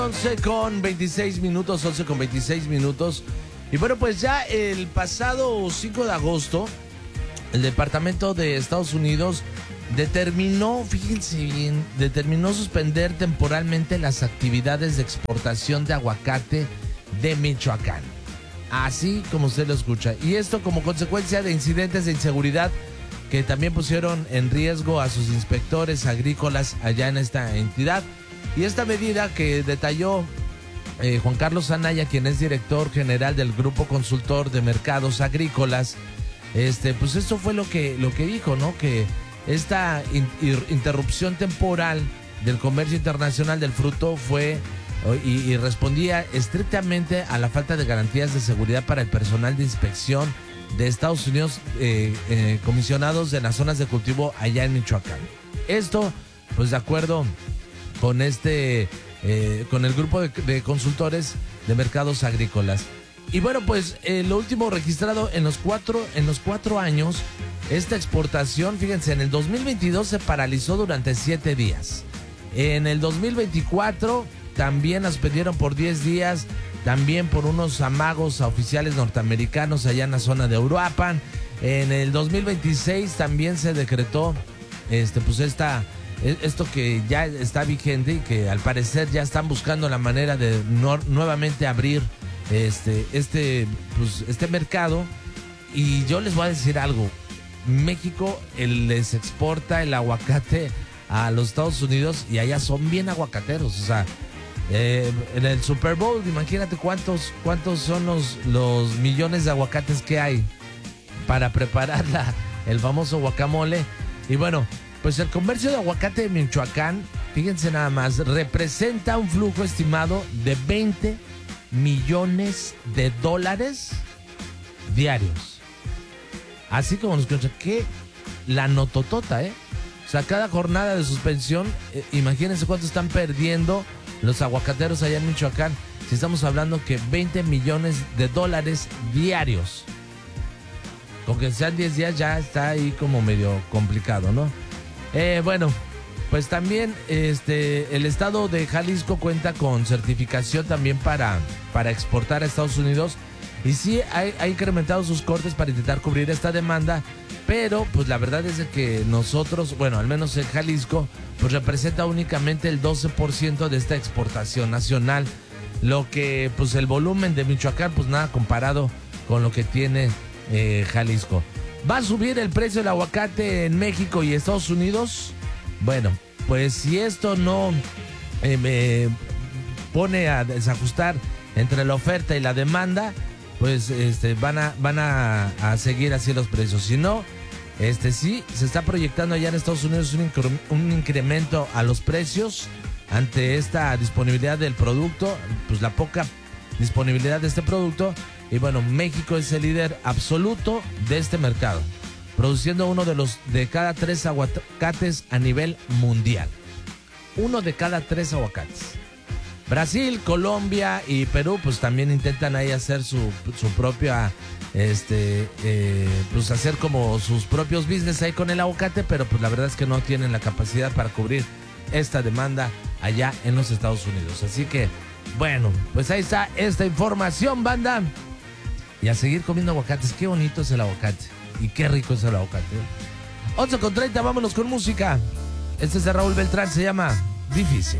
11:26, 11:26. Y bueno, pues ya el pasado 5 de agosto, el Departamento de Estados Unidos determinó, fíjense bien, suspender temporalmente las actividades de exportación de aguacate de Michoacán. Así como usted lo escucha. Y esto como consecuencia de incidentes de inseguridad que también pusieron en riesgo a sus inspectores agrícolas allá en esta entidad. Y esta medida que detalló Juan Carlos Anaya, quien es director general del Grupo Consultor de Mercados Agrícolas, pues esto fue lo que dijo, ¿no? Que esta interrupción temporal del comercio internacional del fruto fue y respondía estrictamente a la falta de garantías de seguridad para el personal de inspección de Estados Unidos comisionados de las zonas de cultivo allá en Michoacán. Esto, pues de acuerdo con con el grupo de consultores de mercados agrícolas. Y bueno, pues lo último registrado en los cuatro años, esta exportación, fíjense, en el 2022 se paralizó durante 7 días. En el 2024 también la suspendieron por 10 días, también por unos amagos a oficiales norteamericanos allá en la zona de Uruapan. En el 2026 también se decretó pues esto que ya está vigente y que al parecer ya están buscando la manera de nuevamente abrir este mercado. Y yo les voy a decir algo: México les exporta el aguacate a los Estados Unidos y allá son bien aguacateros. O sea, en el Super Bowl, imagínate cuántos son los millones de aguacates que hay para preparar el famoso guacamole. Y bueno, pues el comercio de aguacate de Michoacán, fíjense nada más, representa un flujo estimado de $20 millones diarios. Así como nos escuchan, que la nototota, O sea, cada jornada de suspensión, imagínense cuánto están perdiendo los aguacateros allá en Michoacán. Si estamos hablando que $20 millones diarios. Con que sean 10 días ya está ahí como medio complicado, ¿no? Bueno, pues también el estado de Jalisco cuenta con certificación también para exportar a Estados Unidos. Y sí, ha incrementado sus cortes para intentar cubrir esta demanda. Pero pues la verdad es de que nosotros, bueno, al menos en Jalisco, pues representa únicamente el 12% de esta exportación nacional. Lo que pues el volumen de Michoacán, pues nada comparado con lo que tiene Jalisco. ¿Va a subir el precio del aguacate en México y Estados Unidos? Bueno, pues si esto no me pone a desajustar entre la oferta y la demanda, pues van a seguir así los precios. Si no, sí, se está proyectando allá en Estados Unidos un incremento a los precios ante esta disponibilidad del producto, pues la poca disponibilidad de este producto. Y bueno, México es el líder absoluto de este mercado, produciendo uno de cada 3 aguacates a nivel mundial. 1 de cada 3 aguacates. Brasil, Colombia y Perú pues también intentan ahí hacer su propia, pues hacer como sus propios business ahí con el aguacate, pero pues la verdad es que no tienen la capacidad para cubrir esta demanda allá en los Estados Unidos. Así que, bueno, pues ahí está esta información, banda. Y a seguir comiendo aguacates. Qué bonito es el aguacate. Y qué rico es el aguacate. 11:30, vámonos con música. Este es de Raúl Beltrán, se llama Difícil.